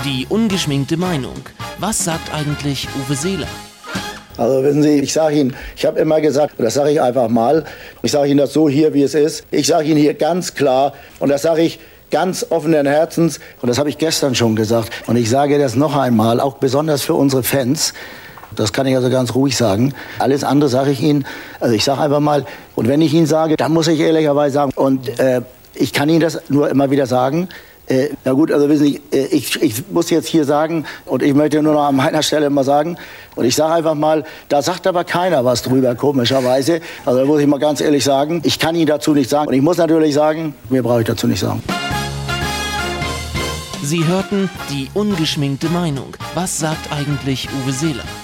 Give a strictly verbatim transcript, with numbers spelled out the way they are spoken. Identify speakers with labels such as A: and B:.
A: Die ungeschminkte Meinung. Was sagt eigentlich Uwe Seeler?
B: Also wissen Sie, ich sage Ihnen, ich habe immer gesagt, und das sage ich einfach mal, ich sage Ihnen das so hier, wie es ist. Ich sage Ihnen hier ganz klar, und das sage ich ganz offenen Herzens, und das habe ich gestern schon gesagt, und ich sage das noch einmal, auch besonders für unsere Fans, das kann ich also ganz ruhig sagen. Alles andere sage ich Ihnen, also ich sage einfach mal, und wenn ich Ihnen sage, dann muss ich ehrlicherweise sagen, und äh, ich kann Ihnen das nur immer wieder sagen, Äh, na gut, also wissen Sie, äh, ich, ich muss jetzt hier sagen, und ich möchte nur noch an meiner Stelle mal sagen, und ich sage einfach mal, da sagt aber keiner was drüber, komischerweise. Also da muss ich mal ganz ehrlich sagen, ich kann Ihnen dazu nichts sagen. Und ich muss natürlich sagen, mir brauche ich dazu nicht sagen.
A: Sie hörten die ungeschminkte Meinung. Was sagt eigentlich Uwe Seeler?